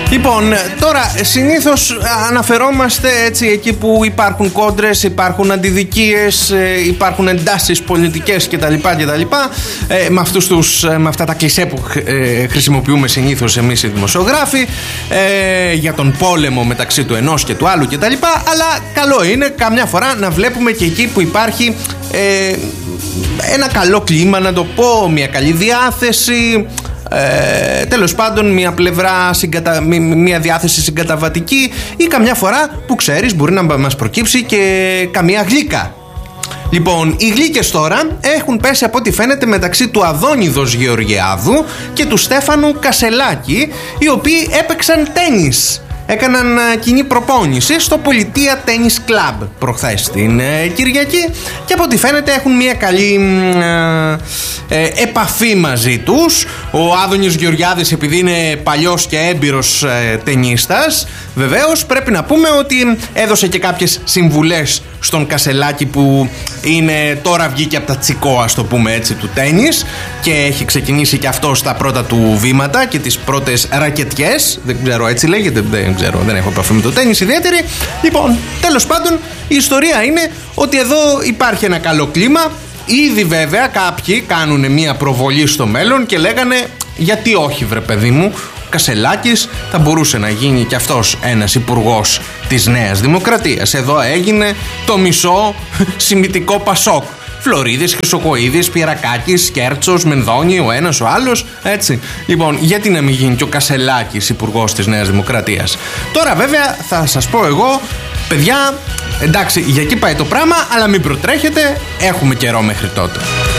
Λοιπόν, τώρα συνήθως αναφερόμαστε έτσι εκεί που υπάρχουν κόντρες, υπάρχουν αντιδικίες, υπάρχουν εντάσεις πολιτικές κτλ. Με αυτά τα κλισέ που χρησιμοποιούμε συνήθως εμείς οι δημοσιογράφοι, για τον πόλεμο μεταξύ του ενός και του άλλου κτλ. Αλλά καλό είναι καμιά φορά να βλέπουμε και εκεί που υπάρχει ένα καλό κλίμα, να το πω, μια καλή διάθεση. Τέλος πάντων, μια πλευρά μια διάθεση συγκαταβατική, ή καμιά φορά που ξέρεις μπορεί να μας προκύψει και καμία γλύκα. Λοιπόν, οι γλύκες τώρα έχουν πέσει από ό,τι φαίνεται μεταξύ του Αδόνιδος Γεωργιάδου και του Στέφανου Κασελάκη, οι οποίοι έπαιξαν τένις. Έκαναν κοινή προπόνηση στο Πολιτεία Τένις Κλαμπ προχθές την Κυριακή, και από ό,τι φαίνεται έχουν μια καλή επαφή μαζί τους. Ο Άδωνης Γεωργιάδης, επειδή είναι παλιός και έμπειρος τενίστας, βεβαίως πρέπει να πούμε ότι έδωσε και κάποιες συμβουλές στον Κασελάκη, που είναι τώρα βγήκε από τα τσικό, ας το πούμε έτσι, του τένις, και έχει ξεκινήσει και αυτό στα πρώτα του βήματα και τις πρώτες ρακετιές. Δεν ξέρω, έτσι λέγεται, δεν έχω επαφή με το τένις ιδιαίτερη. Λοιπόν, τέλος πάντων, η ιστορία είναι ότι εδώ υπάρχει ένα καλό κλίμα. Ήδη βέβαια κάποιοι κάνουν μια προβολή στο μέλλον και λέγανε, γιατί όχι βρε παιδί μου, Κασελάκης θα μπορούσε να γίνει κι αυτός ένας υπουργός της Νέας Δημοκρατίας. Εδώ έγινε το μισό σημιτικό Πασόκ. Φλωρίδης, Χρυσοκοΐδης, Πιερακάκης, Κέρτσος, Μενδώνη, ο ένας ο άλλος, έτσι. Λοιπόν, γιατί να μην γίνει και ο Κασελάκης υπουργός της Νέας Δημοκρατίας? Τώρα βέβαια θα σας πω εγώ, παιδιά, εντάξει, για εκεί πάει το πράγμα, αλλά μην προτρέχετε, έχουμε καιρό μέχρι τότε.